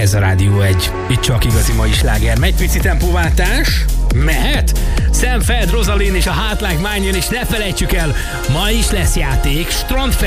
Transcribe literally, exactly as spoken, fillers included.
Ez a Rádió egy. Itt csak igazi mai sláger. Megy pici tempóváltás? Mehet? Sam Feld, Rosalind és a Hot Like Mine jön, és ne felejtsük el, ma is lesz játék. Strandfest